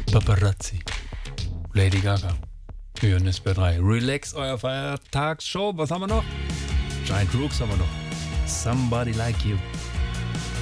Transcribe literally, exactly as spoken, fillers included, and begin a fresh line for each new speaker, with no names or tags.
Paparazzi. Lady Gaga. Hier in S B R drei. Relax, euer Feiertagsshow. Was haben wir noch? Giant Rooks haben wir noch. Somebody Like You.